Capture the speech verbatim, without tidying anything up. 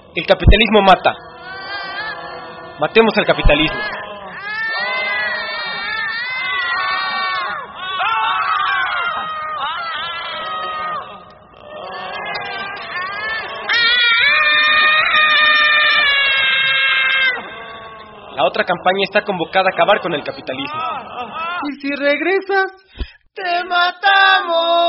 El capitalismo mata. Matemos al capitalismo. La otra campaña está convocada a acabar con el capitalismo. ¿Y si regresas? ¡Te matamos!